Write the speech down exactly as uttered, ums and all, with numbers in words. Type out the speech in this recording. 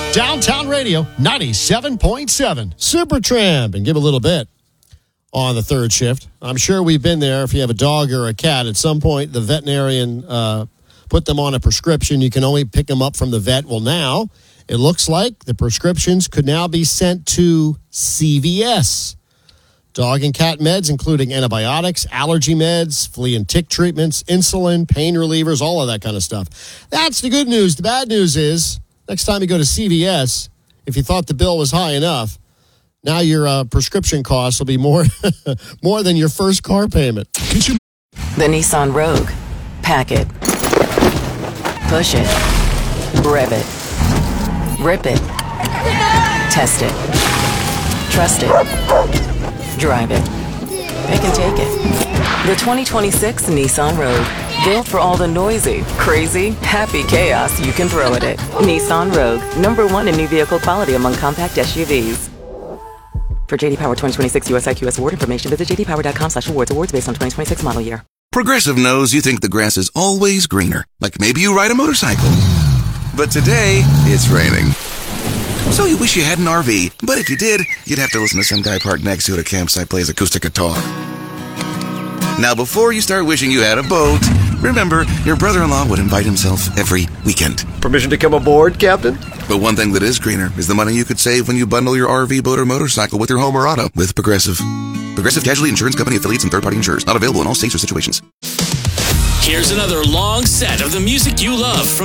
Downtown Radio ninety-seven point seven. Supertramp, and give a little bit on the third shift. I'm sure we've been there. If you have a dog or a cat, at some point the veterinarian uh, put them on a prescription. You can only pick them up from the vet. Well, now it looks like the prescriptions could now be sent to C V S. Dog and cat meds, including antibiotics, allergy meds, flea and tick treatments, insulin, pain relievers, all of that kind of stuff. That's the good news. The bad news is, next time you go to C V S, if you thought the bill was high enough, now your uh, prescription costs will be more more than your first car payment. The Nissan Rogue. Pack it. Push it. Rev it. Rip it. Test it. Trust it. Drive it. Pick and take it. The twenty twenty-six Nissan Rogue. Built for all the noisy, crazy, happy chaos you can throw at it. Nissan Rogue. Number one in new vehicle quality among compact S U Vs. For J D Power twenty twenty-six U S I Q S award information, visit j d power dot com slash awards. Awards based on twenty twenty-six model year. Progressive knows you think the grass is always greener. Like maybe you ride a motorcycle. But today, it's raining. So you wish you had an R V. But if you did, you'd have to listen to some guy parked next to you at a campsite plays acoustic guitar. Now, before you start wishing you had a boat, remember, your brother-in-law would invite himself every weekend. Permission to come aboard, Captain? But one thing that is greener is the money you could save when you bundle your R V, boat, or motorcycle with your home or auto with Progressive. Progressive Casualty Insurance Company affiliates and third-party insurers. Not available in all states or situations. Here's another long set of the music you love from